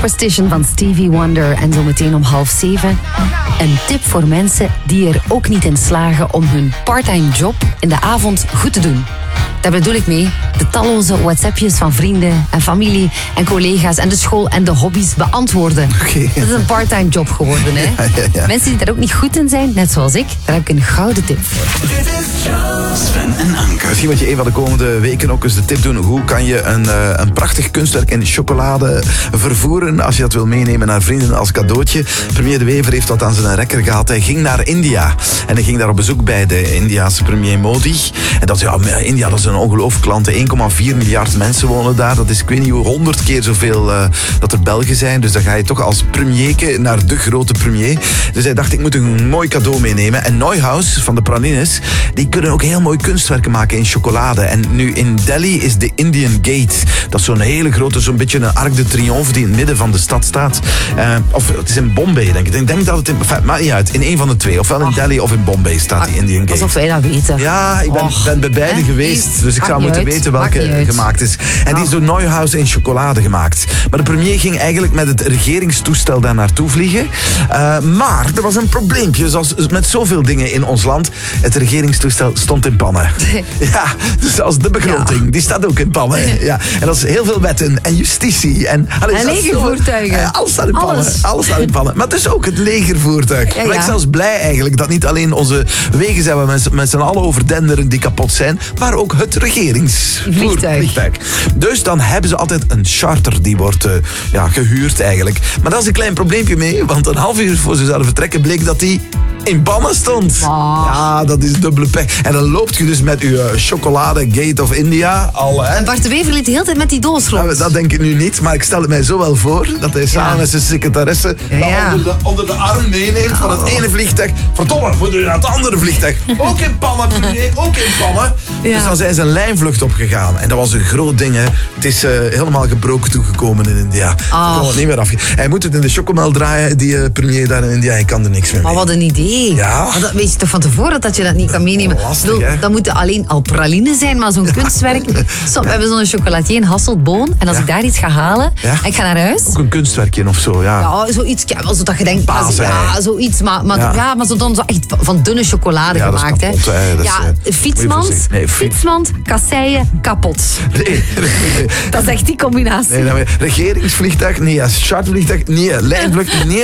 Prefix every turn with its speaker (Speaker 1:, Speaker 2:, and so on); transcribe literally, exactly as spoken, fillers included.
Speaker 1: Superstition van Stevie Wonder. En zo meteen om half zeven een tip voor mensen die er ook niet in slagen om hun parttime job in de avond goed te doen. Daar bedoel ik mee de talloze WhatsAppjes van vrienden en familie en collega's en de school en de hobby's beantwoorden.
Speaker 2: Okay.
Speaker 1: Dat is een parttime job geworden, hè?
Speaker 2: Ja, ja, ja.
Speaker 1: Mensen die daar ook niet goed in zijn, net zoals ik, daar heb ik een gouden tip voor.
Speaker 3: Sven en Anke.
Speaker 2: Misschien moet je een van de komende weken ook eens de tip doen. Hoe kan je een, uh, een prachtig kunstwerk in chocolade vervoeren als je dat wil meenemen naar vrienden als cadeautje. Premier De Wever heeft dat aan zijn rekker gehad. Hij ging naar India en hij ging daar op bezoek bij de Indiaanse premier Modi. En dat, ja, India, dat is een ongelooflijk land. één komma vier miljard mensen wonen daar. Dat is, ik weet niet hoe, honderd keer zoveel uh, dat er Belgen zijn. Dus dan ga je toch als premierke naar de grote premier. Dus hij dacht, ik moet een mooi cadeau meenemen. En Neuhaus van de pralines, die kunnen ook heel mooi kunstwerken maken in chocolade. En nu in Delhi is de Indian Gate. Dat is zo'n hele grote, zo'n beetje een Arc de Triomphe die in het midden van de stad staat. Uh, of het is in Bombay, denk ik. Ik denk dat het in, enfin, maakt niet uit, in een van de twee. Ofwel in
Speaker 1: Ach.
Speaker 2: Delhi of in Bombay staat die Indian Gate.
Speaker 1: Alsof wij dat weten.
Speaker 2: Ja, ik ben,
Speaker 1: Och.
Speaker 2: ben bij beide
Speaker 1: Hè?
Speaker 2: geweest. Dus ik
Speaker 1: Maakt
Speaker 2: zou
Speaker 1: niet
Speaker 2: moeten
Speaker 1: uit.
Speaker 2: weten
Speaker 1: Maakt
Speaker 2: welke
Speaker 1: niet uit.
Speaker 2: gemaakt is. En die is door Neuhaus in chocolade gemaakt. Maar de premier ging eigenlijk met het regeringstoestel daar naartoe vliegen. Uh, maar er was een probleempje. Zoals met zoveel dingen in ons land. Het regeringstoestel stond in pannen. Ja, dus als de begroting.
Speaker 1: Ja.
Speaker 2: Die staat ook in pannen. Ja. En dat is heel veel wetten en justitie. En, allee,
Speaker 1: En
Speaker 2: dat is zo-
Speaker 1: legervoertuigen.
Speaker 2: Ja, alles staat in pannen.
Speaker 1: Alles.
Speaker 2: Alles staat in pannen. Maar het is ook het legervoertuig.
Speaker 1: Ja, ja.
Speaker 2: Maar ik ben zelfs blij eigenlijk dat niet alleen onze wegen zijn waar we met z'n allen over denderen die kapot zijn, maar ook het regeringsvliegtuig. Dus dan hebben ze altijd een charter die wordt uh, ja, gehuurd eigenlijk. Maar daar is een klein probleempje mee, want een half uur voor ze zouden vertrekken bleek dat die in pannen stond.
Speaker 1: Oh.
Speaker 2: Ja, dat is dubbele pech. En dan loopt je dus met uw uh, chocolade Gate of India al, hè.
Speaker 1: En Bart de Wever liet de hele tijd met die doos rond.
Speaker 2: Nou, dat denk ik nu niet, maar ik stel het mij zo wel voor dat hij samen
Speaker 1: Ja.
Speaker 2: met zijn secretaresse
Speaker 1: Ja,
Speaker 2: dat
Speaker 1: ja.
Speaker 2: onder, de, onder de arm meeneemt van het ene vliegtuig. Verdomme, moet u naar het andere vliegtuig. Ook in pannen, premier, ook in pannen.
Speaker 1: Ja.
Speaker 2: Dus dan zijn ze een lijnvlucht opgegaan. En dat was een groot ding, hè. Het is uh, helemaal gebroken toegekomen in India.
Speaker 1: Oh.
Speaker 2: Ik kon het niet meer afge... Hij moet het in de chocomel draaien, die uh, premier daar in India. Hij kan er niks meer
Speaker 1: Maar
Speaker 2: mee.
Speaker 1: wat een idee.
Speaker 2: Ja.
Speaker 1: Maar dat weet je toch van tevoren dat je dat niet kan meenemen.
Speaker 2: Lastig,
Speaker 1: Ik bedoel,
Speaker 2: hè?
Speaker 1: dat moeten alleen al pralines zijn, maar zo'n kunstwerk. Zo, we hebben zo'n chocolatier in Hasseltboon. En als
Speaker 2: Ja.
Speaker 1: ik daar iets ga halen,
Speaker 2: Ja.
Speaker 1: en ik ga naar huis.
Speaker 2: Ook een kunstwerkje of zo, ja.
Speaker 1: Ja, zoiets, ja, wel zo dat je denkt,
Speaker 2: Paas, hè.
Speaker 1: ja, zoiets, maar, maar,
Speaker 2: Ja.
Speaker 1: ja. maar zo dan zo echt van dunne chocolade
Speaker 2: Ja, dat is
Speaker 1: gemaakt.
Speaker 2: kapot, hè. Dat is,
Speaker 1: ja,
Speaker 2: eh, moet je
Speaker 1: fietsmand,
Speaker 2: voorzichtig- nee, fiets-
Speaker 1: fietsmand, kasseien, kapot.
Speaker 2: Nee, nee, nee.
Speaker 1: Dat is echt die combinatie.
Speaker 2: Nee, regeringsvliegtuig, nee, chartervliegtuig, nee, lijnvlucht, nee.